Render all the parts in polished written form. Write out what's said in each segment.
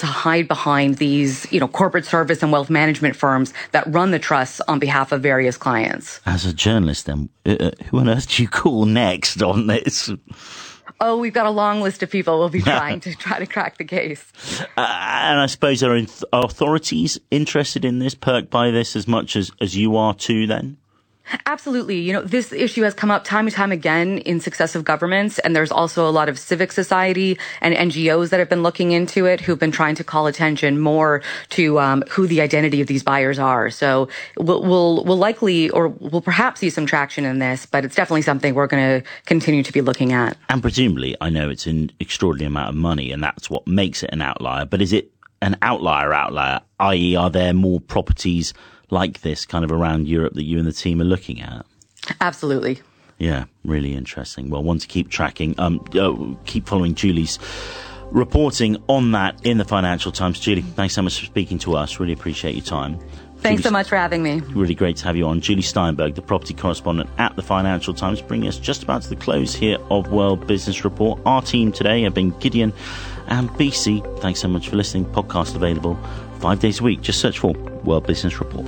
to hide behind these, corporate service and wealth management firms that run the trusts on behalf of various clients. As a journalist, then, who on earth do you call next on this? Oh, we've got a long list of people we'll be trying to crack the case. And I suppose are authorities interested in this, perked by this as much as you are too, then? Absolutely. This issue has come up time and time again in successive governments, and there's also a lot of civic society and NGOs that have been looking into it, who've been trying to call attention more to who the identity of these buyers are. So we'll likely, or we'll perhaps see some traction in this, but it's definitely something we're going to continue to be looking at. And presumably, I know it's an extraordinary amount of money, and that's what makes it an outlier, but is it an outlier, i.e. are there more properties like this kind of around Europe that you and the team are looking at? Absolutely. Yeah, really interesting. Well, one to keep tracking. Keep following Julie's reporting on that in the Financial Times. Julie, thanks so much for speaking to us. Really appreciate your time. Thanks so much for having me. Really great to have you on. Julie Steinberg, the property correspondent at the Financial Times, bringing us just about to the close here of World Business Report. Our team today have been Gideon and BC. Thanks so much for listening. Podcast available 5 days a week. Just search for World Business Report.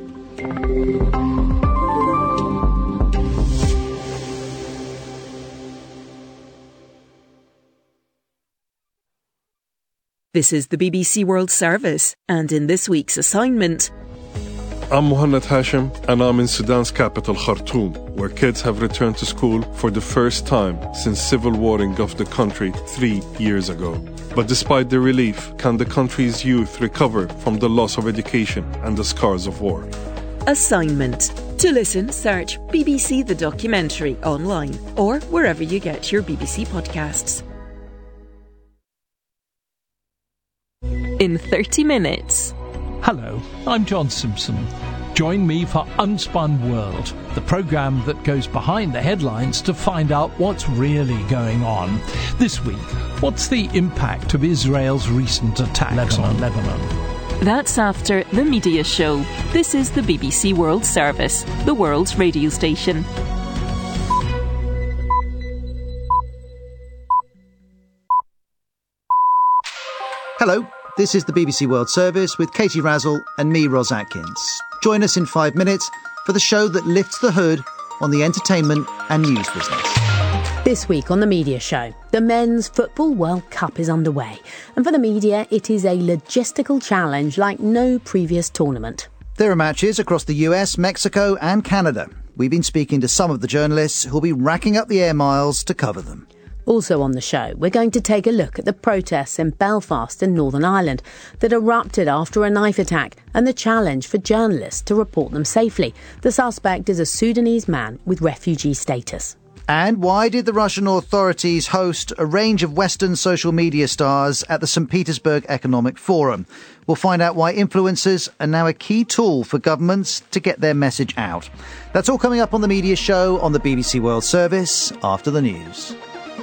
This is the BBC World Service, and in this week's assignment... I'm Muhannad Hashim, and I'm in Sudan's capital, Khartoum, where kids have returned to school for the first time since civil war engulfed the country 3 years ago. But despite the relief, can the country's youth recover from the loss of education and the scars of war? Assignment. To listen, search BBC The Documentary online or wherever you get your BBC podcasts. In 30 minutes. Hello, I'm John Simpson. Join me for Unspun World, the programme that goes behind the headlines to find out what's really going on. This week, what's the impact of Israel's recent attack on Lebanon? That's after The Media Show. This is the BBC World Service, the world's radio station. Hello, this is the BBC World Service with Katie Razzle and me, Ros Atkins. Join us in 5 minutes for the show that lifts the hood on the entertainment and news business. This week on The Media Show, the Men's Football World Cup is underway. And for the media, it is a logistical challenge like no previous tournament. There are matches across the US, Mexico and Canada. We've been speaking to some of the journalists who'll be racking up the air miles to cover them. Also on the show, we're going to take a look at the protests in Belfast in Northern Ireland that erupted after a knife attack and the challenge for journalists to report them safely. The suspect is a Sudanese man with refugee status. And why did the Russian authorities host a range of Western social media stars at the St. Petersburg Economic Forum? We'll find out why influencers are now a key tool for governments to get their message out. That's all coming up on The Media Show on the BBC World Service after the news.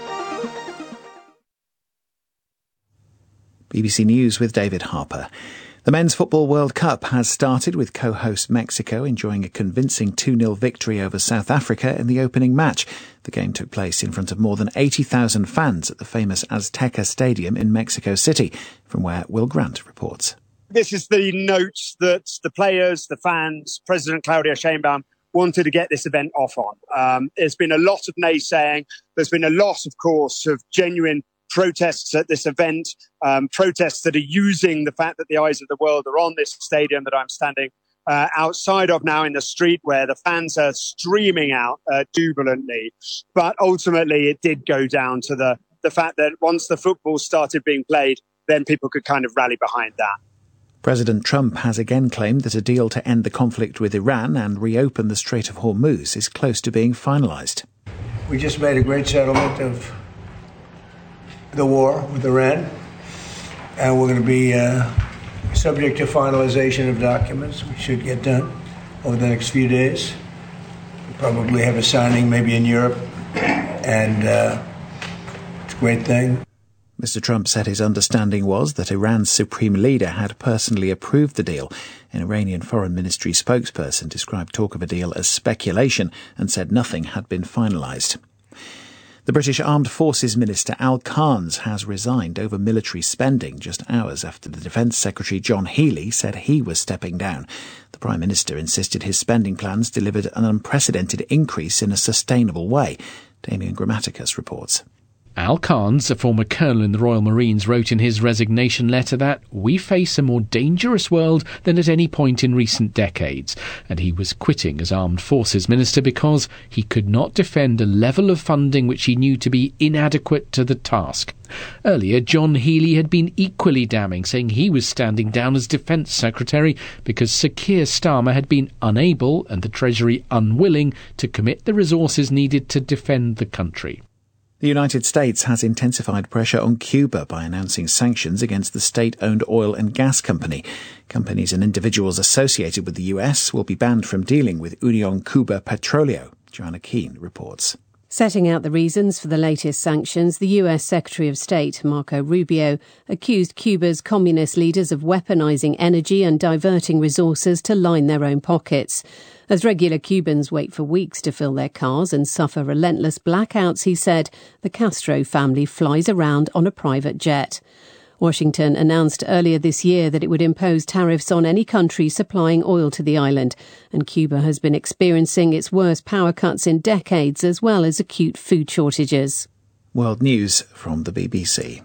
BBC News with David Harper. The Men's Football World Cup has started with co-host Mexico enjoying a convincing 2-0 victory over South Africa in the opening match. The game took place in front of more than 80,000 fans at the famous Azteca Stadium in Mexico City, from where Will Grant reports. This is the note that the players, the fans, President Claudia Sheinbaum wanted to get this event off on. There's been a lot of naysaying. There's been a lot, of course, of genuine protests at this event, protests that are using the fact that the eyes of the world are on this stadium that I'm standing outside of now in the street, where the fans are streaming out jubilantly. But ultimately, it did go down to the fact that once the football started being played, then people could kind of rally behind that. President Trump has again claimed that a deal to end the conflict with Iran and reopen the Strait of Hormuz is close to being finalised. We just made a great settlement of the war with Iran, and we're going to be subject to finalization of documents. We should get done over the next few days. We'll probably have a signing maybe in Europe, and it's a great thing. Mr. Trump said his understanding was that Iran's supreme leader had personally approved the deal. An Iranian Foreign Ministry spokesperson described talk of a deal as speculation and said nothing had been finalized. The British Armed Forces Minister Al Carnes has resigned over military spending just hours after the Defence Secretary John Healey said he was stepping down. The Prime Minister insisted his spending plans delivered an unprecedented increase in a sustainable way. Damien Grammaticus reports. Al Carnes, a former colonel in the Royal Marines, wrote in his resignation letter that we face a more dangerous world than at any point in recent decades, and he was quitting as Armed Forces Minister because he could not defend a level of funding which he knew to be inadequate to the task. Earlier, John Healey had been equally damning, saying he was standing down as Defence Secretary because Sir Keir Starmer had been unable, and the Treasury unwilling, to commit the resources needed to defend the country. The United States has intensified pressure on Cuba by announcing sanctions against the state-owned oil and gas company. Companies and individuals associated with the US will be banned from dealing with Unión Cuba Petróleo. Joanna Keane reports. Setting out the reasons for the latest sanctions, the US Secretary of State, Marco Rubio, accused Cuba's communist leaders of weaponizing energy and diverting resources to line their own pockets. As regular Cubans wait for weeks to fill their cars and suffer relentless blackouts, he said, the Castro family flies around on a private jet. Washington announced earlier this year that it would impose tariffs on any country supplying oil to the island, and Cuba has been experiencing its worst power cuts in decades, as well as acute food shortages. World News from the BBC.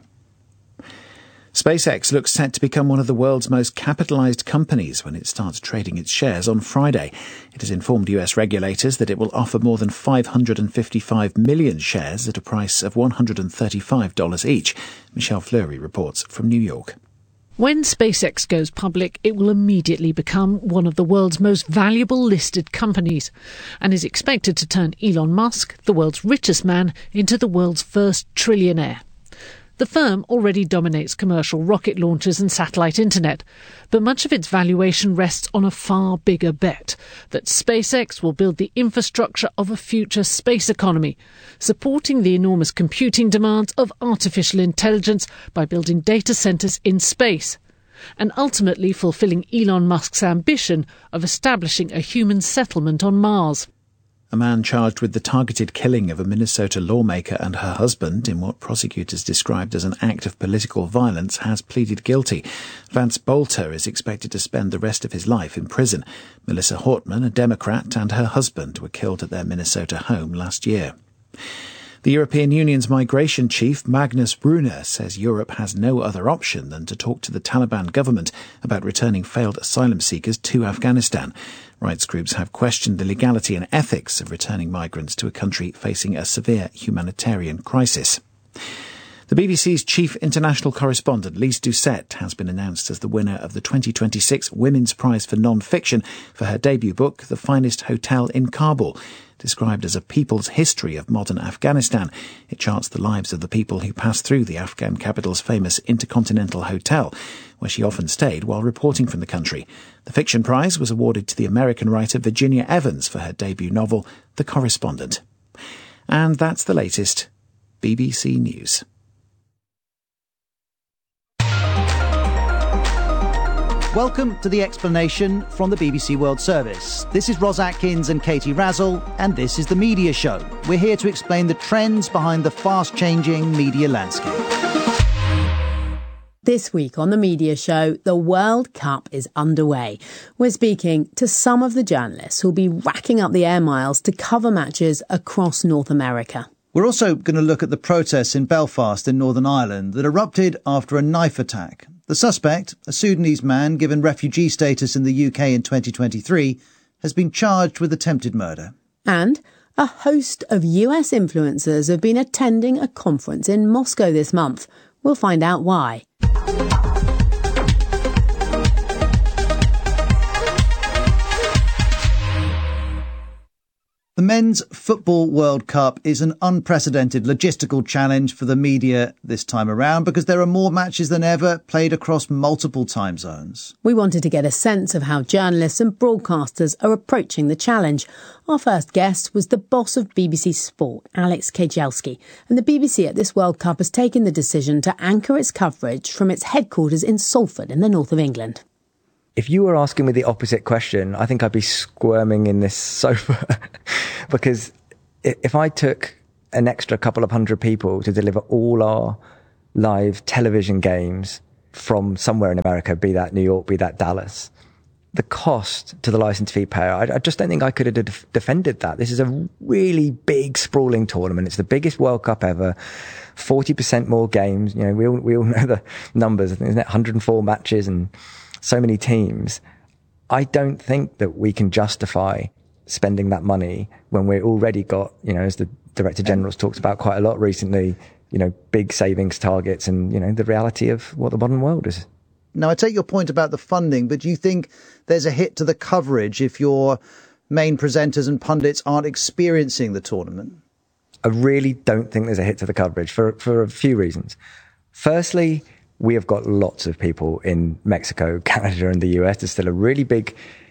SpaceX looks set to become one of the world's most capitalised companies when it starts trading its shares on Friday. It has informed US regulators that it will offer more than 555 million shares at a price of $135 each. Michelle Fleury reports from New York. When SpaceX goes public, it will immediately become one of the world's most valuable listed companies and is expected to turn Elon Musk, the world's richest man, into the world's first trillionaire. The firm already dominates commercial rocket launches and satellite internet, but much of its valuation rests on a far bigger bet that SpaceX will build the infrastructure of a future space economy, supporting the enormous computing demands of artificial intelligence by building data centres in space, and ultimately fulfilling Elon Musk's ambition of establishing a human settlement on Mars. A man charged with the targeted killing of a Minnesota lawmaker and her husband in what prosecutors described as an act of political violence has pleaded guilty. Vance Bolter is expected to spend the rest of his life in prison. Melissa Hortman, a Democrat, and her husband were killed at their Minnesota home last year. The European Union's migration chief, Magnus Brunner, says Europe has no other option than to talk to the Taliban government about returning failed asylum seekers to Afghanistan. Rights groups have questioned the legality and ethics of returning migrants to a country facing a severe humanitarian crisis. The BBC's chief international correspondent, Lise Doucette, has been announced as the winner of the 2026 Women's Prize for Non-Fiction for her debut book, The Finest Hotel in Kabul. Described as a people's history of modern Afghanistan, it charts the lives of the people who passed through the Afghan capital's famous Intercontinental Hotel, where she often stayed while reporting from the country. The fiction prize was awarded to the American writer Virginia Evans for her debut novel, The Correspondent. And that's the latest. BBC News. Welcome to The Explanation from the BBC World Service. This is Ros Atkins and Katie Razzle, and this is The Media Show. We're here to explain the trends behind the fast-changing media landscape. This week on The Media Show, the World Cup is underway. We're speaking to some of the journalists who'll be racking up the air miles to cover matches across North America. We're also going to look at the protests in Belfast in Northern Ireland that erupted after a knife attack. The suspect, a Sudanese man given refugee status in the UK in 2023, has been charged with attempted murder. And a host of US influencers have been attending a conference in Moscow this month. We'll find out why. The Men's Football World Cup is an unprecedented logistical challenge for the media this time around because there are more matches than ever played across multiple time zones. We wanted to get a sense of how journalists and broadcasters are approaching the challenge. Our first guest was the boss of BBC Sport, Alex Kajelski, and the BBC at this World Cup has taken the decision to anchor its coverage from its headquarters in Salford in the north of England. If you were asking me the opposite question, I think I'd be squirming in this sofa because if I took an extra couple of hundred people to deliver all our live television games from somewhere in America, be that New York, be that Dallas. The cost to the license fee payer, I just don't think I could have defended that. This is a really big, sprawling tournament. It's the biggest World Cup ever. 40% more games. You know, we all know the numbers. Isn't it? 104 matches and so many teams. I don't think that we can justify spending that money when we've already got, you know, as the Director General's talked about quite a lot recently, you know, big savings targets and, you know, the reality of what the modern world is. Now, I take your point about the funding, but do you think there's a hit to the coverage if your main presenters and pundits aren't experiencing the tournament? I really don't think there's a hit to the coverage for a few reasons. Firstly, we have got lots of people in Mexico, Canada and the US. There's still a really big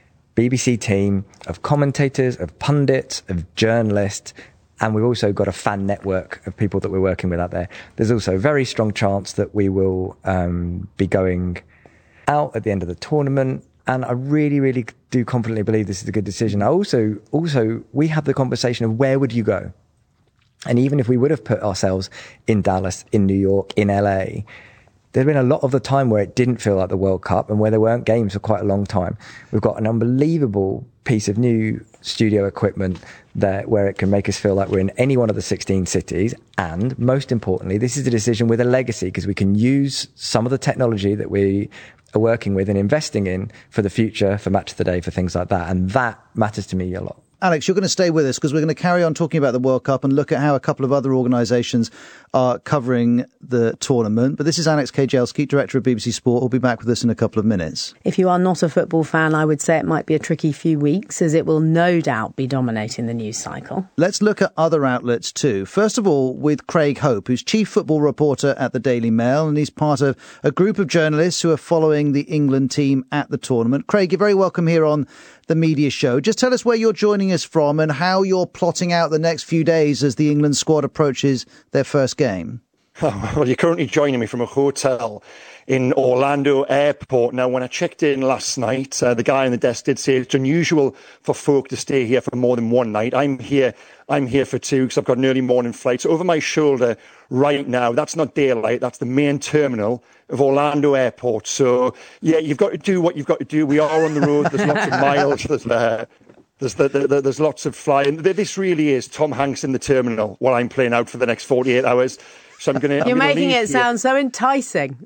BBC team of commentators, of pundits, of journalists, and we've also got a fan network of people that we're working with out there. There's also a very strong chance that we will be going out at the end of the tournament. And I really, really do confidently believe this is a good decision. I also, we have the conversation of where would you go? And even if we would have put ourselves in Dallas, in New York, in LA, there's been a lot of the time where it didn't feel like the World Cup and where there weren't games for quite a long time. We've got an unbelievable piece of new studio equipment there where it can make us feel like we're in any one of the 16 cities. And most importantly, this is a decision with a legacy because we can use some of the technology that we are working with and investing in for the future, for Match of the Day, for things like that. And that matters to me a lot. Alex, you're going to stay with us because we're going to carry on talking about the World Cup and look at how a couple of other organisations are covering the tournament. But this is Alex Kajelski, Director of BBC Sport. Who'll be back with us in a couple of minutes. If you are not a football fan, I would say it might be a tricky few weeks as it will no doubt be dominating the news cycle. Let's look at other outlets too. First of all, with Craig Hope, who's chief football reporter at the Daily Mail, and he's part of a group of journalists who are following the England team at the tournament. Craig, you're very welcome here on the Media Show. Just tell us where you're joining us from and how you're plotting out the next few days as the England squad approaches their first game. Well, you're currently joining me from a hotel in Orlando Airport. Now, when I checked in last night, the guy on the desk did say it's unusual for folk to stay here for more than one night. I'm here for two because I've got an early morning flight. So over my shoulder right now, that's not daylight, that's the main terminal of Orlando Airport. So, yeah, you've got to do what you've got to do. We are on the road. There's lots of miles. There's lots of flying. This really is Tom Hanks in the terminal while I'm playing out for the next 48 hours. So You're making it sound so enticing.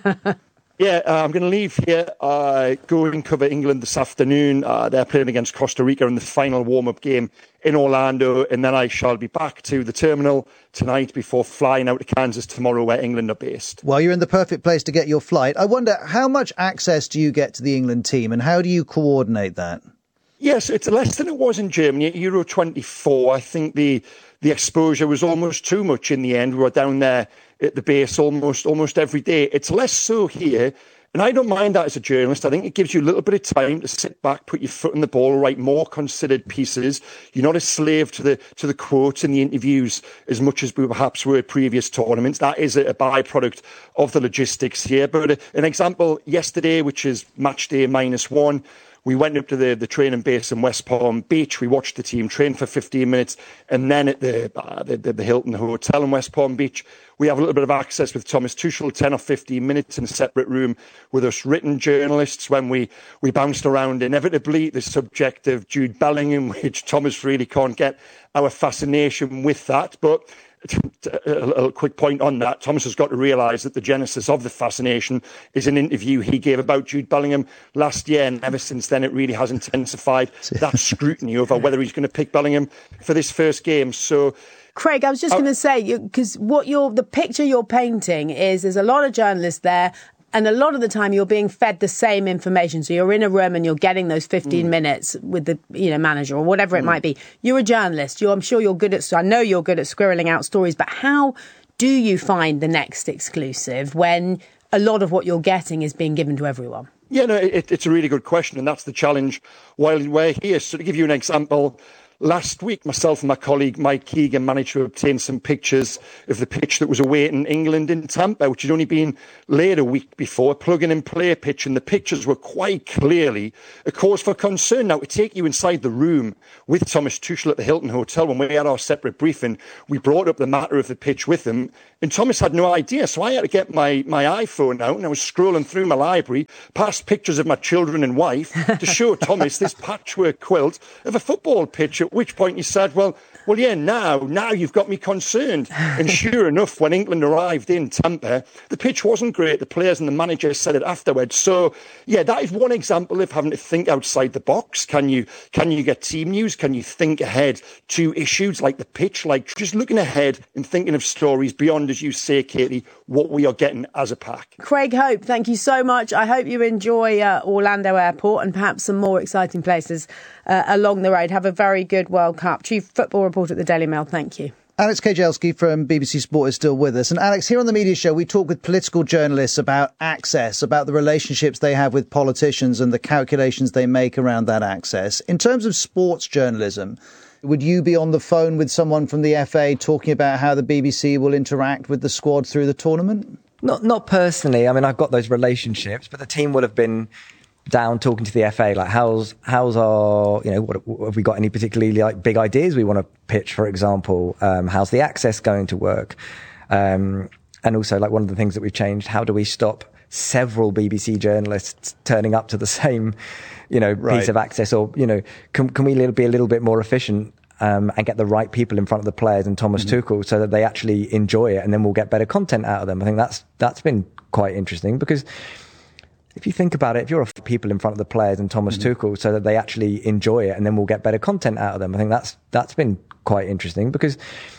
Yeah, I'm going to leave here, go and cover England this afternoon. They're playing against Costa Rica in the final warm-up game in Orlando, and then I shall be back to the terminal tonight before flying out to Kansas tomorrow where England are based. Well, you're in the perfect place to get your flight. I wonder, how much access do you get to the England team and how do you coordinate that? Yes, it's less than it was in Germany at Euro 24. I think the exposure was almost too much in the end. We were down there at the base almost every day. It's less so here, and I don't mind that as a journalist. I think it gives you a little bit of time to sit back, put your foot on the ball, write more considered pieces. You're not a slave to the quotes in the interviews as much as we perhaps were at previous tournaments. That is a byproduct of the logistics here. But an example yesterday, which is match day -1, we went up to the training base in West Palm Beach. We watched the team train for 15 minutes. And then at the Hilton Hotel in West Palm Beach, we have a little bit of access with Thomas Tuchel, 10 or 15 minutes in a separate room with us written journalists when we bounced around inevitably the subject of Jude Bellingham, which Thomas really can't get our fascination with that. But a quick point on that. Thomas has got to realise that the genesis of the fascination is an interview he gave about Jude Bellingham last year, and ever since then it really has intensified that scrutiny over whether he's going to pick Bellingham for this first game. So, Craig, I was just going to say, because the picture you're painting is there's a lot of journalists there. And a lot of the time you're being fed the same information. So you're in a room and you're getting those 15 minutes with the manager or whatever it might be. You're a journalist. I know you're good at squirreling out stories, but how do you find the next exclusive when a lot of what you're getting is being given to everyone? Yeah, no, it's a really good question. And that's the challenge while we're here. So to give you an example, last week, myself and my colleague Mike Keegan managed to obtain some pictures of the pitch that was awaiting England in Tampa, which had only been laid a week before, a plug-and-play pitch, and the pictures were quite clearly a cause for concern. Now, to take you inside the room with Thomas Tuchel at the Hilton Hotel, when we had our separate briefing, we brought up the matter of the pitch with him, and Thomas had no idea. So I had to get my iPhone out, and I was scrolling through my library, past pictures of my children and wife, to show Thomas this patchwork quilt of a football pitch, at which point he said, well, yeah, now you've got me concerned. And sure enough, when England arrived in Tampa, the pitch wasn't great. The players and the manager said it afterwards. So, yeah, that is one example of having to think outside the box. Can you get team news? Can you think ahead to issues like the pitch? Like just looking ahead and thinking of stories beyond, as you say, Katie, what we are getting as a pack. Craig Hope, thank you so much. I hope you enjoy Orlando Airport and perhaps some more exciting places along the road. Have a very good World Cup. Chief Football Reporter at the Daily Mail, thank you. Alex Kajelski from BBC Sport is still with us. And Alex, here on the Media Show, we talk with political journalists about access, about the relationships they have with politicians and the calculations they make around that access. In terms of sports journalism, would you be on the phone with someone from the FA talking about how the BBC will interact with the squad through the tournament? Not personally. I mean, I've got those relationships, but the team would have been down talking to the FA, like how's our, what have we got any particularly like big ideas we want to pitch, for example? How's the access going to work? And also, like, one of the things that we've changed, how do we stop several BBC journalists turning up to the same, piece of access? Or, can we be a little bit more efficient and get the right people in front of the players and Thomas Tuchel so that they actually enjoy it, and then we'll get better content out of them? I think that's been quite interesting, because if you think about it, if you're people in front of the players and Thomas Tuchel so that they actually enjoy it, and then we'll get better content out of them, I think that's been quite interesting, because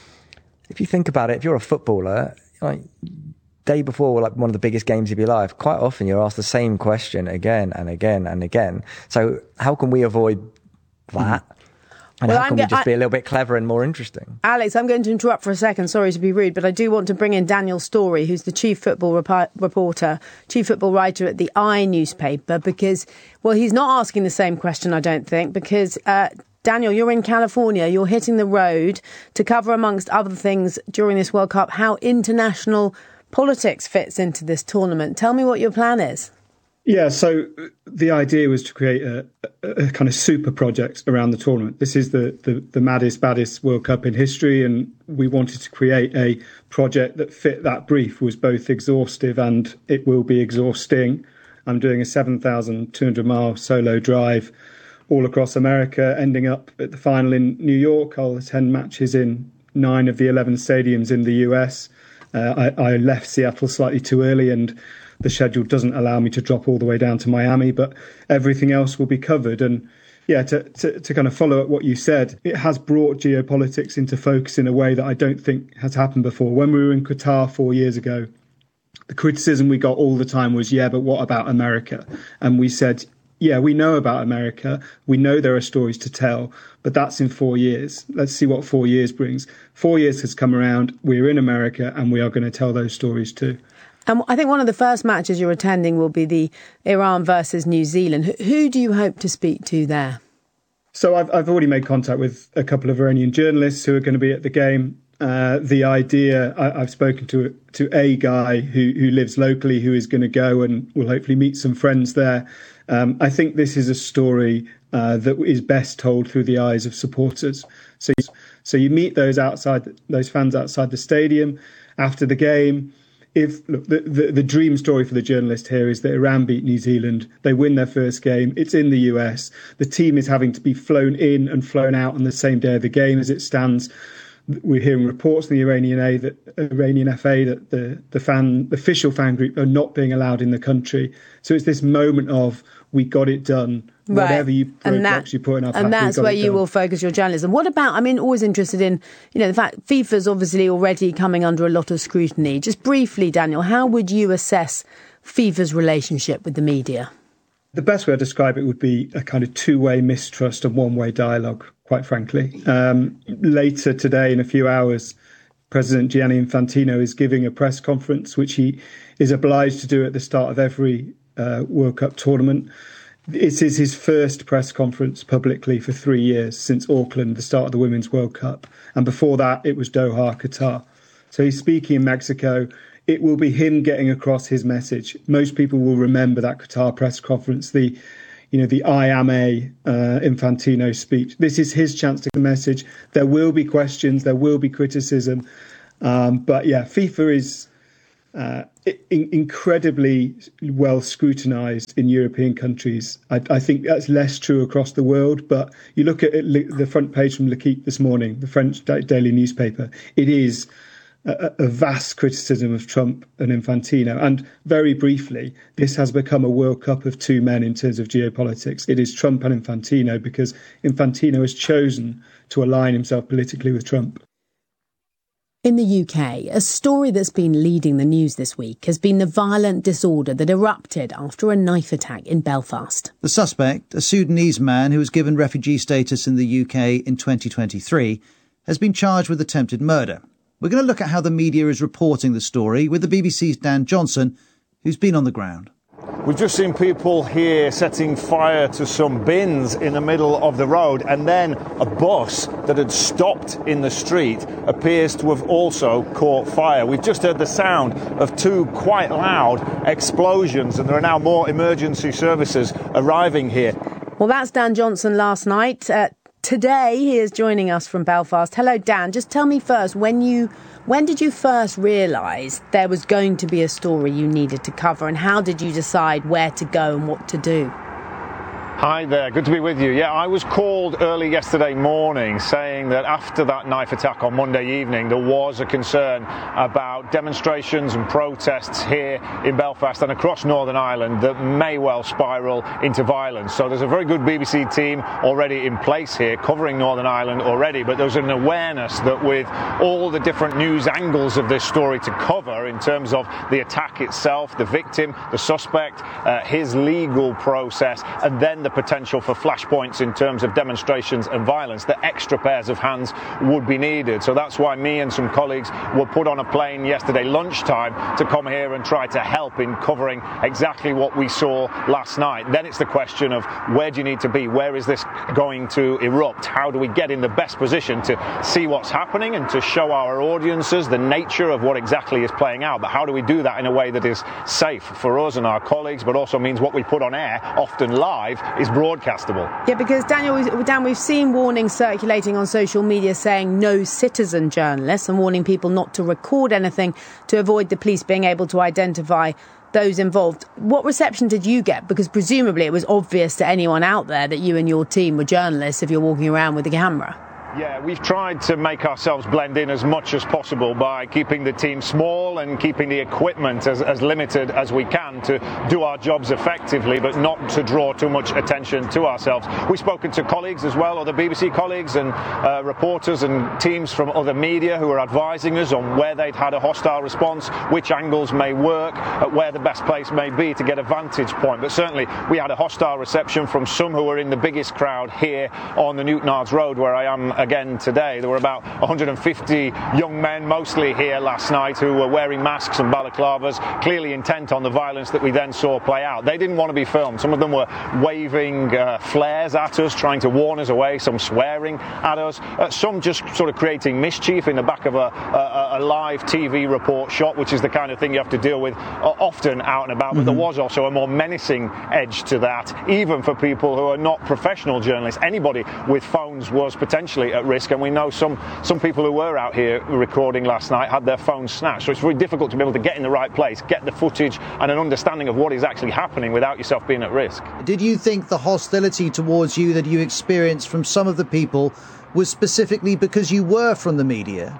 if you think about it, if you're a footballer, like day before like one of the biggest games of your life, quite often you're asked the same question again and again and again. So how can we avoid that? And how can we just be a little bit clever and more interesting? Alex, I'm going to interrupt for a second. Sorry to be rude, but I do want to bring in Daniel Storey, who's the chief football reporter, chief football writer at the I newspaper, because, well, he's not asking the same question, I don't think, because Daniel, you're in California, you're hitting the road to cover, amongst other things, during this World Cup, how international politics fits into this tournament. Tell me what your plan is. Yeah, so the idea was to create a kind of super project around the tournament. This is the maddest, baddest World Cup in history, and we wanted to create a project that fit that brief, was both exhaustive and it will be exhausting. I'm doing a 7,200-mile solo drive all across America, ending up at the final in New York. I'll attend matches in 9 of the 11 stadiums in the US. I left Seattle slightly too early, and the schedule doesn't allow me to drop all the way down to Miami, but everything else will be covered. And yeah, to kind of follow up what you said, it has brought geopolitics into focus in a way that I don't think has happened before. When we were in Qatar 4 years ago, the criticism we got all the time was, yeah, but what about America? And we said, yeah, we know about America. We know there are stories to tell, but that's in 4 years. Let's see what 4 years brings. 4 years has come around. We're in America, and we are going to tell those stories too. And I think one of the first matches you're attending will be the Iran versus New Zealand. Who do you hope to speak to there? So I've already made contact with a couple of Iranian journalists who are going to be at the game. The idea, I've spoken to a guy who lives locally, who is going to go and will hopefully meet some friends there. I think this is a story that is best told through the eyes of supporters. So you meet those fans outside the stadium after the game. The dream story for the journalist here is that Iran beat New Zealand. They win their first game. It's in the US. The team is having to be flown in and flown out on the same day of the game as it stands. We're hearing reports from the Iranian FA that the official fan group are not being allowed in the country. So it's this moment of, we got it done. Right. Whatever you put in our pack, and that's where you will focus your journalism. What about, always interested in, the fact FIFA's obviously already coming under a lot of scrutiny. Just briefly, Daniel, how would you assess FIFA's relationship with the media? The best way to describe it would be a kind of two-way mistrust and one-way dialogue, quite frankly. Later today, in a few hours, President Gianni Infantino is giving a press conference, which he is obliged to do at the start of every World Cup tournament. This is his first press conference publicly for 3 years since Auckland, the start of the Women's World Cup. And before that, it was Doha, Qatar. So he's speaking in Mexico. It will be him getting across his message. Most people will remember that Qatar press conference, the I am a Infantino speech. This is his chance to get the message. There will be questions, there will be criticism. But yeah, FIFA is incredibly well scrutinised in European countries. I think that's less true across the world, but you look at the front page from L'Équipe this morning, the French daily newspaper, it is a vast criticism of Trump and Infantino. And very briefly, this has become a World Cup of two men in terms of geopolitics. It is Trump and Infantino because Infantino has chosen to align himself politically with Trump. In the UK, a story that's been leading the news this week has been the violent disorder that erupted after a knife attack in Belfast. The suspect, a Sudanese man who was given refugee status in the UK in 2023, has been charged with attempted murder. We're going to look at how the media is reporting the story with the BBC's Dan Johnson, who's been on the ground. We've just seen people here setting fire to some bins in the middle of the road, and then a bus that had stopped in the street appears to have also caught fire. We've just heard the sound of two quite loud explosions, and there are now more emergency services arriving here. Well, that's Dan Johnson last night. Today, he is joining us from Belfast. Hello, Dan. Just tell me first, when did you first realise there was going to be a story you needed to cover, and how did you decide where to go and what to do? Hi there, good to be with you. Yeah, I was called early yesterday morning saying that after that knife attack on Monday evening, there was a concern about demonstrations and protests here in Belfast and across Northern Ireland that may well spiral into violence. So there's a very good BBC team already in place here covering Northern Ireland already, but there's an awareness that with all the different news angles of this story to cover in terms of the attack itself, the victim, the suspect, his legal process, and then the potential for flashpoints in terms of demonstrations and violence, that extra pairs of hands would be needed. So that's why me and some colleagues were put on a plane yesterday lunchtime to come here and try to help in covering exactly what we saw last night. Then it's the question of where do you need to be? Where is this going to erupt? How do we get in the best position to see what's happening and to show our audiences the nature of what exactly is playing out? But how do we do that in a way that is safe for us and our colleagues, but also means what we put on air, often live, is broadcastable? Yeah, because Dan, we've seen warnings circulating on social media saying no citizen journalists and warning people not to record anything to avoid the police being able to identify those involved. What reception did you get? Because presumably it was obvious to anyone out there that you and your team were journalists if you're walking around with a camera. Yeah, we've tried to make ourselves blend in as much as possible by keeping the team small and keeping the equipment as limited as we can to do our jobs effectively, but not to draw too much attention to ourselves. We've spoken to colleagues as well, other BBC colleagues and reporters and teams from other media who are advising us on where they'd had a hostile response, which angles may work, where the best place may be to get a vantage point. But certainly we had a hostile reception from some who were in the biggest crowd here on the Newtonards Road, where I am again today. There were about 150 young men, mostly here last night, who were wearing masks and balaclavas, clearly intent on the violence that we then saw play out. They didn't want to be filmed. Some of them were waving flares at us, trying to warn us away, some swearing at us, some just sort of creating mischief in the back of a live TV report shot, which is the kind of thing you have to deal with often out and about. But there was also a more menacing edge to that, even for people who are not professional journalists. Anybody with phones was potentially at risk, and we know some people who were out here recording last night had their phones snatched. So it's very difficult to be able to get in the right place, get the footage and an understanding of what is actually happening without yourself being at risk. Did you think the hostility towards you that you experienced from some of the people was specifically because you were from the media?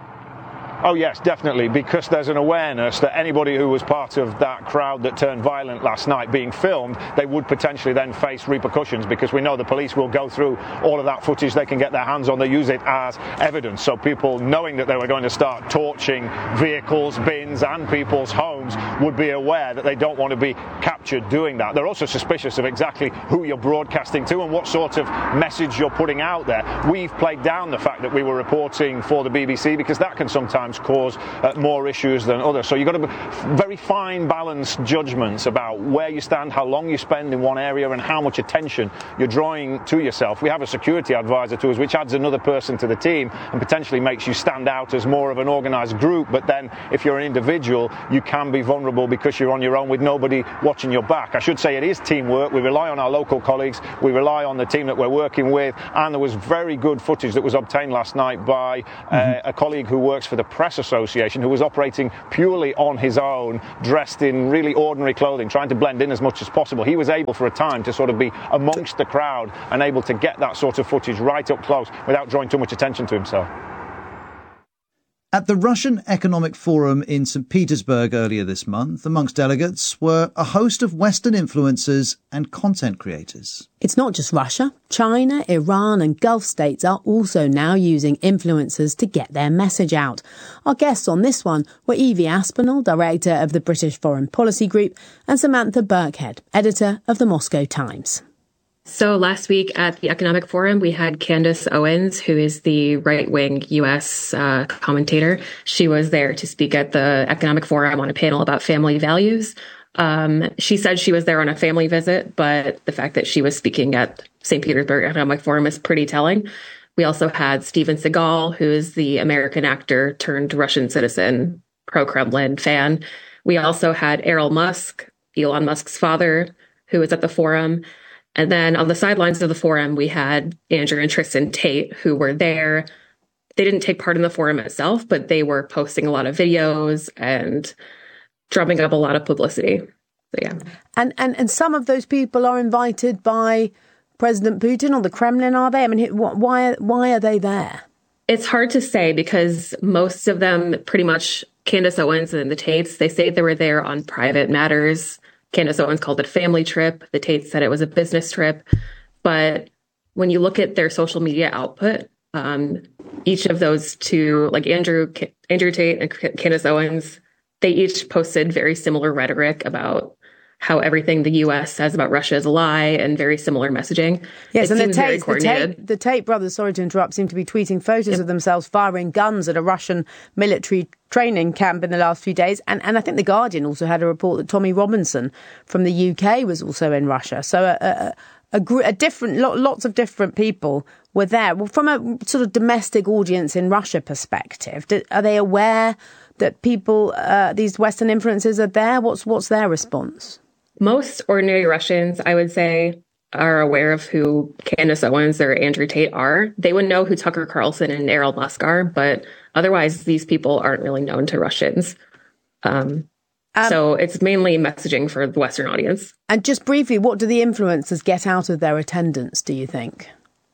Oh yes, definitely, because there's an awareness that anybody who was part of that crowd that turned violent last night being filmed, they would potentially then face repercussions, because we know the police will go through all of that footage they can get their hands on, they use it as evidence. So people, knowing that they were going to start torching vehicles, bins and people's homes, would be aware that they don't want to be captured doing that. They're also suspicious of exactly who you're broadcasting to and what sort of message you're putting out there. We've played down the fact that we were reporting for the BBC, because that can sometimes sometimes cause more issues than others. So you've got to be very fine, balanced judgments about where you stand, how long you spend in one area, and how much attention you're drawing to yourself. We have a security advisor to us, which adds another person to the team and potentially makes you stand out as more of an organised group. But then if you're an individual, you can be vulnerable because you're on your own with nobody watching your back. I should say it is teamwork. We rely on our local colleagues. We rely on the team that we're working with. And there was very good footage that was obtained last night by a colleague who works for the Press Association, who was operating purely on his own, dressed in really ordinary clothing, trying to blend in as much as possible. He was able for a time to sort of be amongst the crowd and able to get that sort of footage right up close without drawing too much attention to himself. At the Russian Economic Forum in St. Petersburg earlier this month, amongst delegates were a host of Western influencers and content creators. It's not just Russia. China, Iran and Gulf states are also now using influencers to get their message out. Our guests on this one were Evie Aspinall, director of the British Foreign Policy Group, and Samantha Birkhead, editor of the Moscow Times. So last week at the Economic Forum, we had Candace Owens, who is the right-wing U.S. Commentator. She was there to speak at the Economic Forum on a panel about family values. She said she was there on a family visit, but the fact that she was speaking at St. Petersburg Economic Forum is pretty telling. We also had Steven Seagal, who is the American actor turned Russian citizen, pro-Kremlin fan. We also had Errol Musk, Elon Musk's father, who was at the forum. And then on the sidelines of the forum, we had Andrew and Tristan Tate, who were there. They didn't take part in the forum itself, but they were posting a lot of videos and drumming up a lot of publicity. So, yeah. And some of those people are invited by President Putin or the Kremlin, are they? I mean, why are they there? It's hard to say because most of them, pretty much Candace Owens and the Tates, they say they were there on private matters. Candace Owens called it a family trip. The Tates said it was a business trip. But when you look at their social media output, each of those two, like Andrew Tate and Candace Owens, they each posted very similar rhetoric about how everything the U.S. says about Russia is a lie and very similar messaging. Yes, it and the Tate brothers, sorry to interrupt, seem to be tweeting photos of themselves firing guns at a Russian military training camp in the last few days. And I think The Guardian also had a report that Tommy Robinson from the UK was also in Russia. So lots of different people were there. Well, from a sort of domestic audience in Russia perspective, are they aware that people, these Western influences are there? What's their response? Most ordinary Russians, I would say, are aware of who Candace Owens or Andrew Tate are. They would know who Tucker Carlson and Errol Musk are, but otherwise these people aren't really known to Russians. So it's mainly messaging for the Western audience. And just briefly, what do the influencers get out of their attendance, do you think?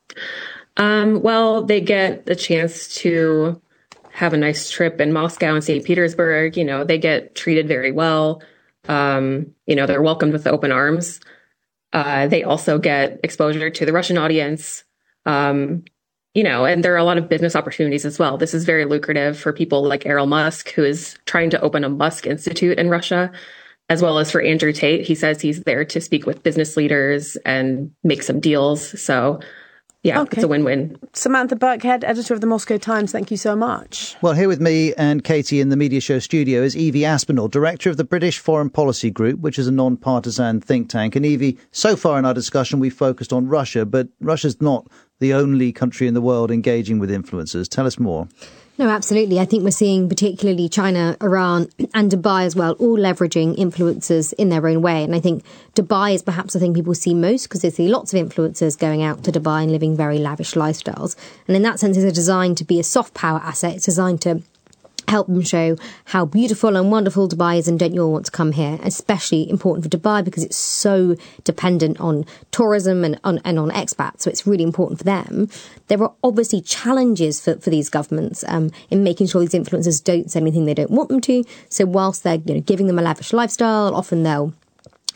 Well, they get a chance to have a nice trip in Moscow and St. Petersburg. You know, they get treated very well. They're welcomed with open arms. They also get exposure to the Russian audience, and there are a lot of business opportunities as well. This is very lucrative for people like Errol Musk, who is trying to open a Musk Institute in Russia, as well as for Andrew Tate. He says he's there to speak with business leaders and make some deals. So, yeah, okay. It's a win-win. Samantha Birkhead, editor of the Moscow Times, thank you so much. Well, here with me and Katie in the Media Show studio is Evie Aspinall, director of the British Foreign Policy Group, which is a non-partisan think tank. And Evie, so far in our discussion, we've focused on Russia, but Russia's not the only country in the world engaging with influencers. Tell us more. No, absolutely. I think we're seeing particularly China, Iran and Dubai as well, all leveraging influencers in their own way. And I think Dubai is perhaps the thing people see most because they see lots of influencers going out to Dubai and living very lavish lifestyles. And in that sense, it's designed to be a soft power asset. It's designed to help them show how beautiful and wonderful Dubai is and don't you all want to come here? Especially important for Dubai because it's so dependent on tourism and on expats. So it's really important for them. There are obviously challenges for these governments in making sure these influencers don't say anything they don't want them to. So whilst they're giving them a lavish lifestyle, often they'll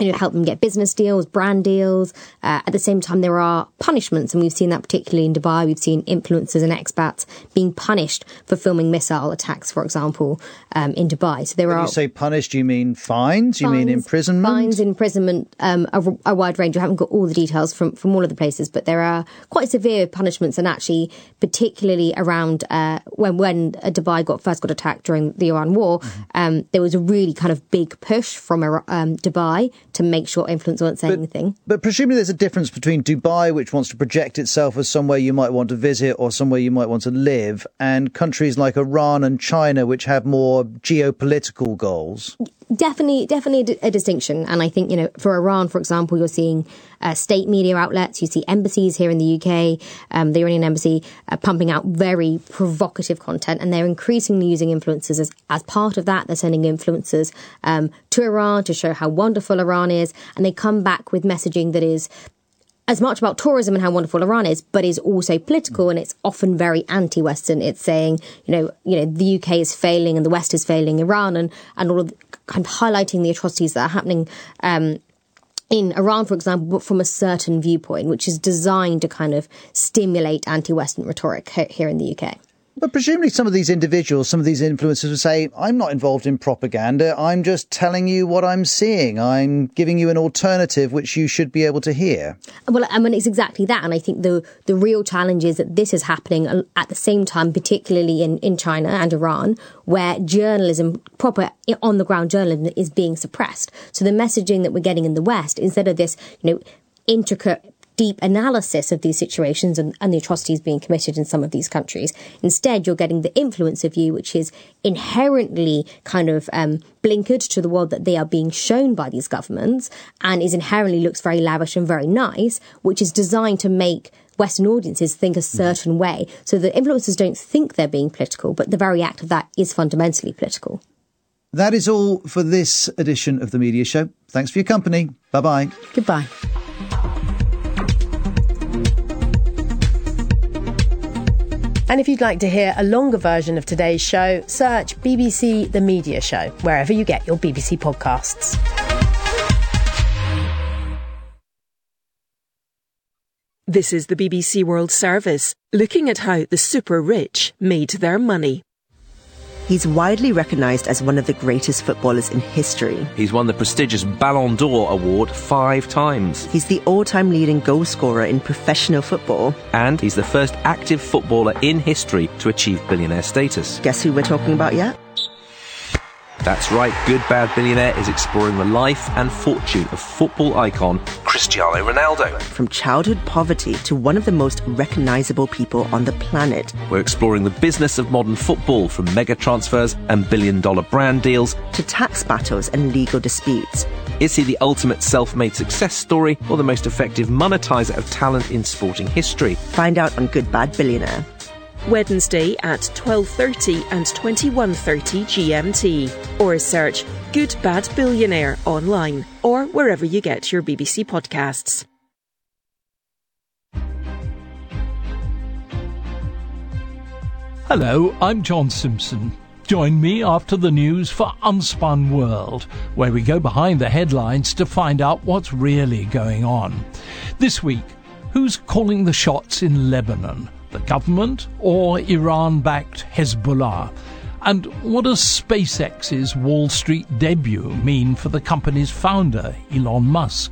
help them get business deals, brand deals. At the same time, there are punishments, and we've seen that particularly in Dubai. We've seen influencers and expats being punished for filming missile attacks, for example, in Dubai. So When you say punished, you mean fines? You mean imprisonment? Fines, imprisonment, a wide range. I haven't got all the details from all of the places, but there are quite severe punishments, and actually, particularly around when Dubai first got attacked during the Iran war, there was a really kind of big push from Dubai to make sure influencers weren't saying anything. But presumably there's a difference between Dubai, which wants to project itself as somewhere you might want to visit or somewhere you might want to live, and countries like Iran and China, which have more geopolitical goals. Definitely a distinction. And I think, for Iran, for example, you're seeing state media outlets, you see embassies here in the UK, the Iranian embassy pumping out very provocative content, and they're increasingly using influencers as part of that. They're sending influencers to Iran to show how wonderful Iran is, and they come back with messaging that is as much about tourism and how wonderful Iran is, but is also political, and it's often very anti-Western. It's saying, the UK is failing and the West is failing Iran, and all of kind of highlighting the atrocities that are happening in Iran, for example, but from a certain viewpoint, which is designed to kind of stimulate anti-Western rhetoric here in the UK. But presumably some of these individuals, some of these influencers would say, I'm not involved in propaganda. I'm just telling you what I'm seeing. I'm giving you an alternative which you should be able to hear. Well, I mean, it's exactly that. And I think the real challenge is that this is happening at the same time, particularly in China and Iran, where journalism, proper on-the-ground journalism, is being suppressed. So the messaging that we're getting in the West, instead of this, intricate, deep analysis of these situations and the atrocities being committed in some of these countries. Instead, you're getting the influencer view, which is inherently kind of blinkered to the world that they are being shown by these governments, and is inherently looks very lavish and very nice, which is designed to make Western audiences think a certain way. So the influencers don't think they're being political, but the very act of that is fundamentally political. That is all for this edition of The Media Show. Thanks for your company. Bye-bye. Goodbye. And if you'd like to hear a longer version of today's show, search BBC The Media Show, wherever you get your BBC podcasts. This is the BBC World Service, looking at how the super rich made their money. He's widely recognised as one of the greatest footballers in history. He's won the prestigious Ballon d'Or award 5 times. He's the all-time leading goal scorer in professional football. And he's the first active footballer in history to achieve billionaire status. Guess who we're talking about yet? That's right, Good Bad Billionaire is exploring the life and fortune of football icon Cristiano Ronaldo. From childhood poverty to one of the most recognisable people on the planet. We're exploring the business of modern football, from mega transfers and billion-dollar brand deals to tax battles and legal disputes. Is he the ultimate self-made success story, or the most effective monetizer of talent in sporting history? Find out on Good Bad Billionaire. Wednesday at 12:30 and 21:30 GMT. Or search Good Bad Billionaire online or wherever you get your BBC podcasts. Hello, I'm John Simpson. Join me after the news for Unspun World, where we go behind the headlines to find out what's really going on. This week, who's calling the shots in Lebanon? The government or Iran-backed Hezbollah? And what does SpaceX's Wall Street debut mean for the company's founder, Elon Musk?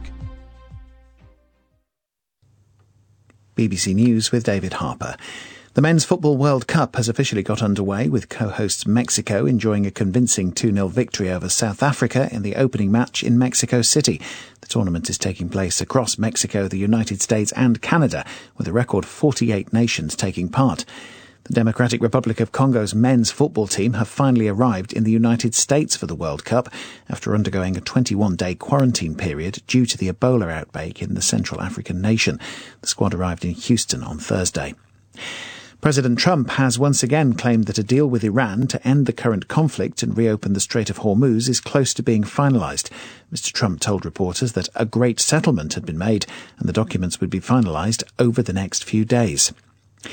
BBC News with David Harper. The Men's Football World Cup has officially got underway, with co-hosts Mexico enjoying a convincing 2-0 victory over South Africa in the opening match in Mexico City. The tournament is taking place across Mexico, the United States and Canada, with a record 48 nations taking part. The Democratic Republic of Congo's men's football team have finally arrived in the United States for the World Cup after undergoing a 21-day quarantine period due to the Ebola outbreak in the Central African nation. The squad arrived in Houston on Thursday. President Trump has once again claimed that a deal with Iran to end the current conflict and reopen the Strait of Hormuz is close to being finalised. Mr. Trump told reporters that a great settlement had been made and the documents would be finalised over the next few days.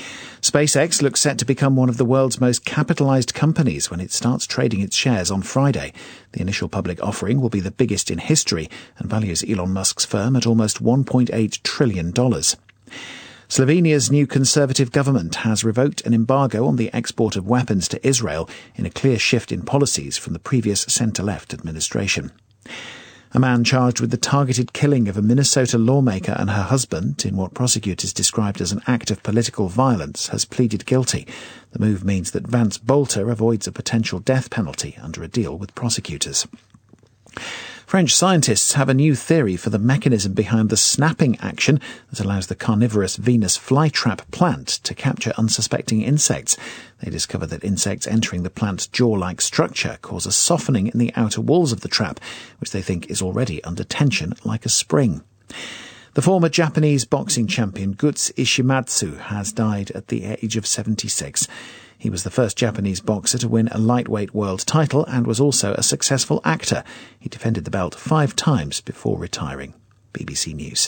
SpaceX looks set to become one of the world's most capitalised companies when it starts trading its shares on Friday. The initial public offering will be the biggest in history and values Elon Musk's firm at almost $1.8 trillion. Slovenia's new conservative government has revoked an embargo on the export of weapons to Israel in a clear shift in policies from the previous centre-left administration. A man charged with the targeted killing of a Minnesota lawmaker and her husband in what prosecutors described as an act of political violence has pleaded guilty. The move means that Vance Bolter avoids a potential death penalty under a deal with prosecutors. French scientists have a new theory for the mechanism behind the snapping action that allows the carnivorous Venus flytrap plant to capture unsuspecting insects. They discover that insects entering the plant's jaw-like structure cause a softening in the outer walls of the trap, which they think is already under tension like a spring. The former Japanese boxing champion Guts Ishimatsu has died at the age of 76. He was the first Japanese boxer to win a lightweight world title and was also a successful actor. He defended the belt 5 times before retiring. BBC News.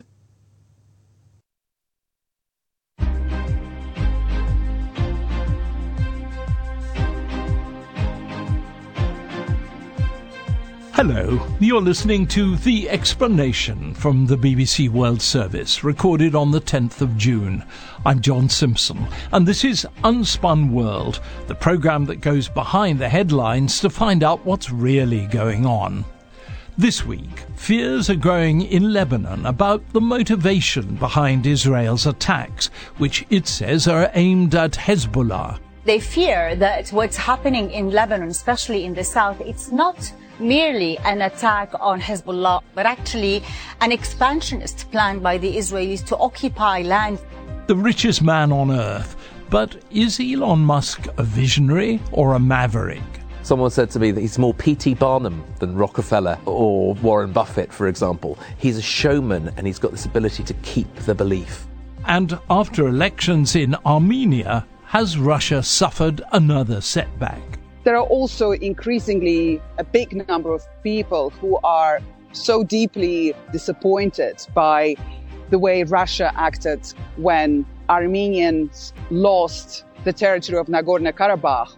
Hello, you're listening to The Explanation from the BBC World Service, recorded on the 10th of June. I'm John Simpson, and this is Unspun World, the programme that goes behind the headlines to find out what's really going on. This week, fears are growing in Lebanon about the motivation behind Israel's attacks, which it says are aimed at Hezbollah. They fear that what's happening in Lebanon, especially in the south, it's not merely an attack on Hezbollah, but actually an expansionist plan by the Israelis to occupy land. The richest man on earth. But is Elon Musk a visionary or a maverick? Someone said to me that he's more P.T. Barnum than Rockefeller or Warren Buffett, for example. He's a showman and he's got this ability to keep the belief. And after elections in Armenia, has Russia suffered another setback? There are also increasingly a big number of people who are so deeply disappointed by the way Russia acted when Armenians lost the territory of Nagorno-Karabakh.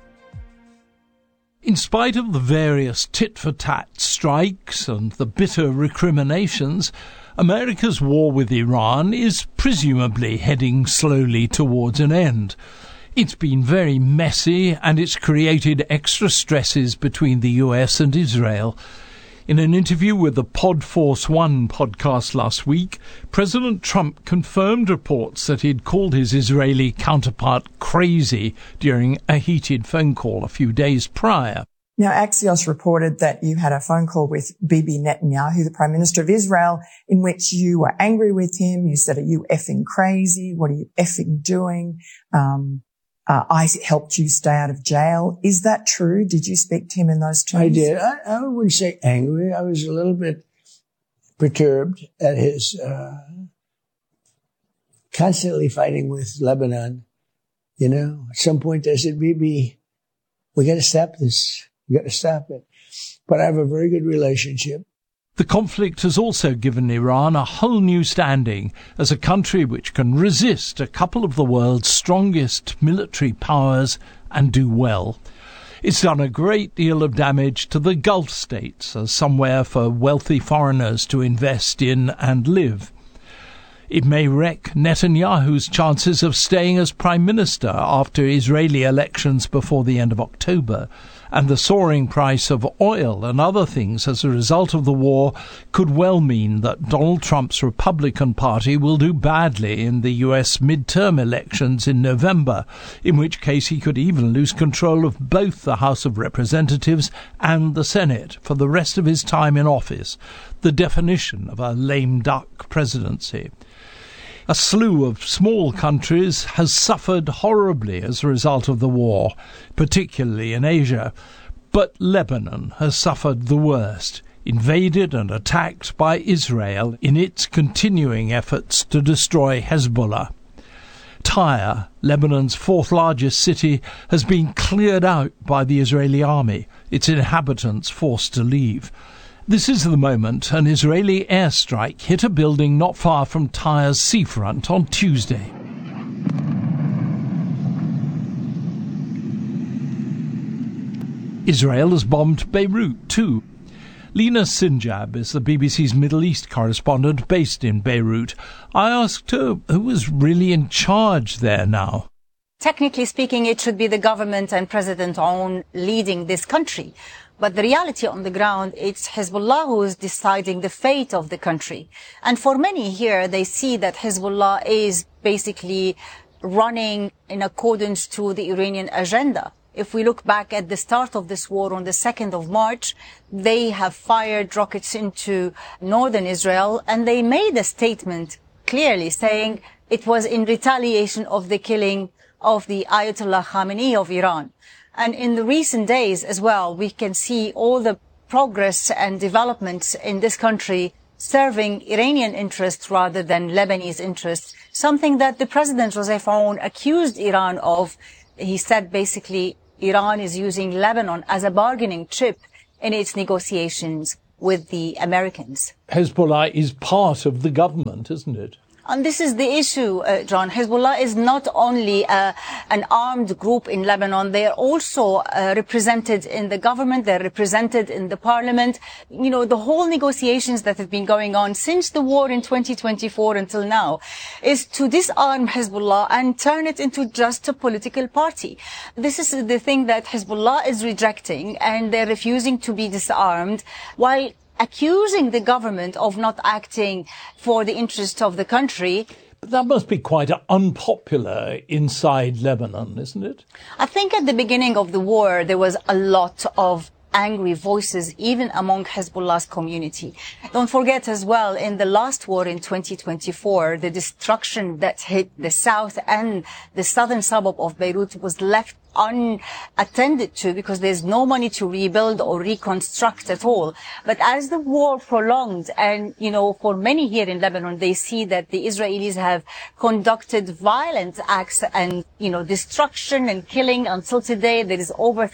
In spite of the various tit-for-tat strikes and the bitter recriminations, America's war with Iran is presumably heading slowly towards an end. It's been very messy and it's created extra stresses between the US and Israel. In an interview with the Pod Force One podcast last week, President Trump confirmed reports that he'd called his Israeli counterpart crazy during a heated phone call a few days prior. Now, Axios reported that you had a phone call with Bibi Netanyahu, the Prime Minister of Israel, in which you were angry with him. You said, "Are you effing crazy? What are you effing doing? I helped you stay out of jail." Is that true? Did you speak to him in those terms? I did. I wouldn't say angry. I was a little bit perturbed at his constantly fighting with Lebanon. You know, at some point I said, "Bibi, we got to stop this. We got to stop it." But I have a very good relationship. The conflict has also given Iran a whole new standing as a country which can resist a couple of the world's strongest military powers and do well. It's done a great deal of damage to the Gulf states as somewhere for wealthy foreigners to invest in and live. It may wreck Netanyahu's chances of staying as Prime Minister after Israeli elections before the end of October, and the soaring price of oil and other things as a result of the war could well mean that Donald Trump's Republican Party will do badly in the US midterm elections in November, in which case he could even lose control of both the House of Representatives and the Senate for the rest of his time in office, the definition of a lame duck presidency. A slew of small countries has suffered horribly as a result of the war, particularly in Asia. But Lebanon has suffered the worst, invaded and attacked by Israel in its continuing efforts to destroy Hezbollah. Tyre, Lebanon's fourth largest city, has been cleared out by the Israeli army, its inhabitants forced to leave. This is the moment an Israeli airstrike hit a building not far from Tyre's seafront on Tuesday. Israel has bombed Beirut too. Lina Sinjab is the BBC's Middle East correspondent based in Beirut. I asked her who is really in charge there now. Technically speaking, it should be the government and President Aoun leading this country. But the reality on the ground, it's Hezbollah who is deciding the fate of the country. And for many here, they see that Hezbollah is basically running in accordance to the Iranian agenda. If we look back at the start of this war on the 2nd of March, they have fired rockets into northern Israel, and they made a statement clearly saying it was in retaliation of the killing of the Ayatollah Khamenei of Iran. And in the recent days as well, we can see all the progress and developments in this country serving Iranian interests rather than Lebanese interests, something that the President Joseph Aoun accused Iran of. He said basically Iran is using Lebanon as a bargaining chip in its negotiations with the Americans. Hezbollah is part of the government, isn't it? And this is the issue, John. Hezbollah is not only an armed group in Lebanon. They are also represented in the government. They're represented in the parliament. You know, the whole negotiations that have been going on since the war in 2024 until now is to disarm Hezbollah and turn it into just a political party. This is the thing that Hezbollah is rejecting, and they're refusing to be disarmed, while accusing the government of not acting for the interest of the country. But that must be quite unpopular inside Lebanon, isn't it? I think at the beginning of the war, there was a lot of angry voices, even among Hezbollah's community. Don't forget as well, in the last war in 2024, the destruction that hit the south and the southern suburb of Beirut was left unattended to because there's no money to rebuild or reconstruct at all. But as the war prolonged, and, you know, for many here in Lebanon, they see that the Israelis have conducted violent acts and, you know, destruction and killing. Until today, there is over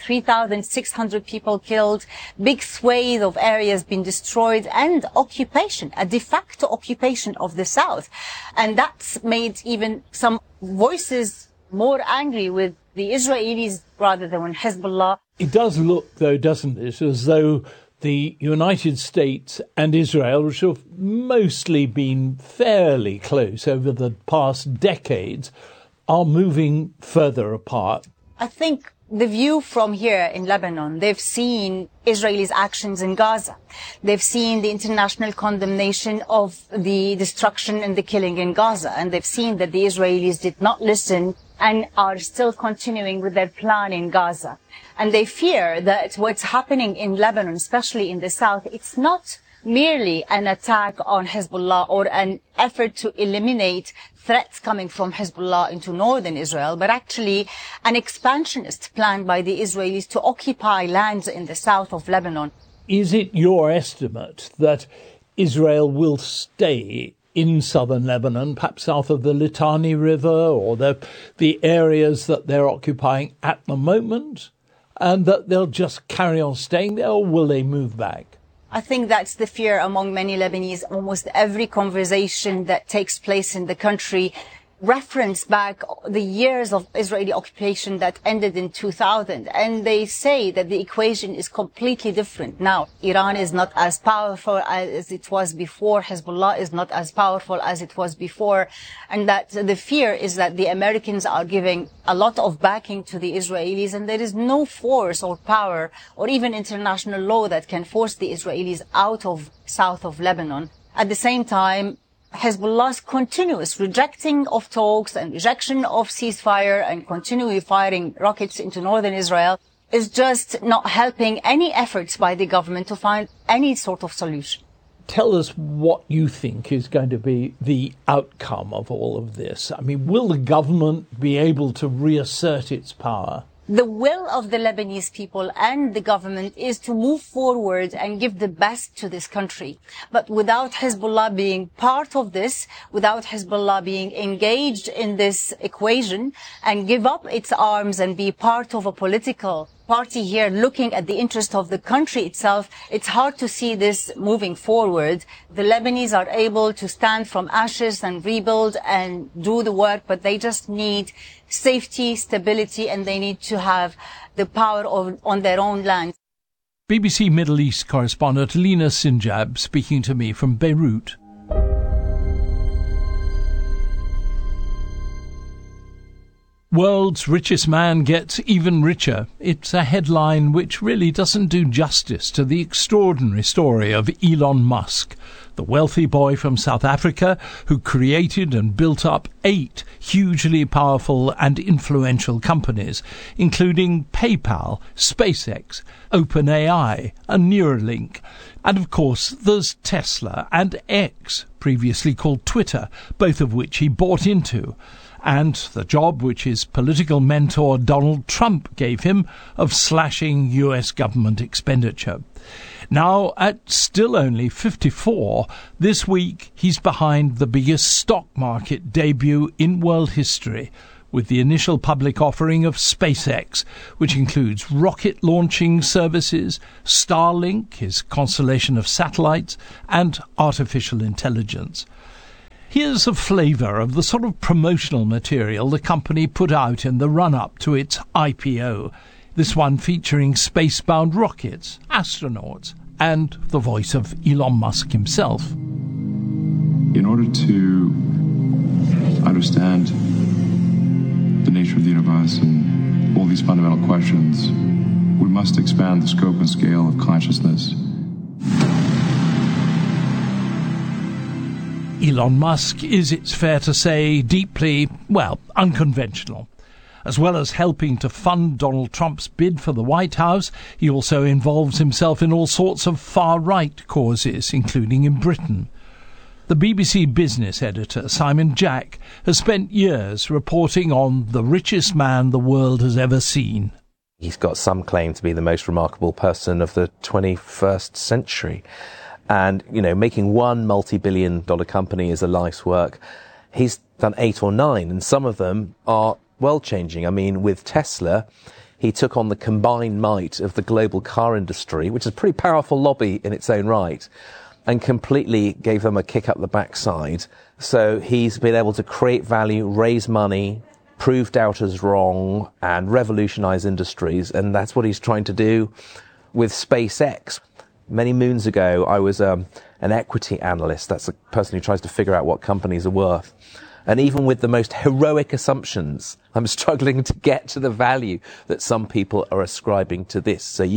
3,600 people killed, big swathe of areas been destroyed, and occupation, a de facto occupation of the south. And that's made even some voices more angry with the Israelis rather than with Hezbollah. It does look, though, doesn't it, as though the United States and Israel, which have mostly been fairly close over the past decades, are moving further apart. I think the view from here in Lebanon, they've seen Israelis' actions in Gaza. They've seen the international condemnation of the destruction and the killing in Gaza. And they've seen that the Israelis did not listen and are still continuing with their plan in Gaza. And they fear that what's happening in Lebanon, especially in the south, it's not merely an attack on Hezbollah or an effort to eliminate threats coming from Hezbollah into northern Israel, but actually an expansionist plan by the Israelis to occupy lands in the south of Lebanon. Is it your estimate that Israel will stay in southern Lebanon, perhaps south of the Litani River or the areas that they're occupying at the moment, and that they'll just carry on staying there, or will they move back? I think that's the fear among many Lebanese. Almost every conversation that takes place in the country reference back the years of Israeli occupation that ended in 2000. And they say that the equation is completely different now. Iran is not as powerful as it was before. Hezbollah is not as powerful as it was before. And that the fear is that the Americans are giving a lot of backing to the Israelis, and there is no force or power or even international law that can force the Israelis out of south of Lebanon. At the same time, Hezbollah's continuous rejecting of talks and rejection of ceasefire and continually firing rockets into northern Israel is just not helping any efforts by the government to find any sort of solution. Tell us what you think is going to be the outcome of all of this. I mean, will the government be able to reassert its power? The will of the Lebanese people and the government is to move forward and give the best to this country. But without Hezbollah being part of this, without Hezbollah being engaged in this equation and give up its arms and be part of a political party here looking at the interest of the country itself, it's hard to see this moving forward. The Lebanese are able to stand from ashes and rebuild and do the work, but they just need safety, stability, and they need to have the power on their own land. BBC Middle East correspondent Lina Sinjab speaking to me from Beirut. World's richest man gets even richer. It's a headline which really doesn't do justice to the extraordinary story of Elon Musk, the wealthy boy from South Africa who created and built up 8 hugely powerful and influential companies, including PayPal, SpaceX, OpenAI, and Neuralink. And of course, there's Tesla and X, previously called Twitter, both of which he bought into, and the job which his political mentor Donald Trump gave him of slashing US government expenditure. Now, at still only 54, this week he's behind the biggest stock market debut in world history, with the initial public offering of SpaceX, which includes rocket launching services, Starlink, his constellation of satellites, and artificial intelligence. Here's a flavour of the sort of promotional material the company put out in the run-up to its IPO, this one featuring space-bound rockets, astronauts, and the voice of Elon Musk himself. In order to understand the nature of the universe and all these fundamental questions, we must expand the scope and scale of consciousness. Elon Musk is, it's fair to say, deeply, unconventional. As well as helping to fund Donald Trump's bid for the White House, he also involves himself in all sorts of far-right causes, including in Britain. The BBC business editor, Simon Jack, has spent years reporting on the richest man the world has ever seen. He's got some claim to be the most remarkable person of the 21st century. And, making one multi-billion-dollar company is a life's work. He's done 8 or 9, and some of them are world-changing. I mean, with Tesla, he took on the combined might of the global car industry, which is a pretty powerful lobby in its own right, and completely gave them a kick up the backside. So he's been able to create value, raise money, prove doubters wrong, and revolutionize industries, and that's what he's trying to do with SpaceX. Many moons ago, I was an equity analyst. That's a person who tries to figure out what companies are worth. And even with the most heroic assumptions, I'm struggling to get to the value that some people are ascribing to this. So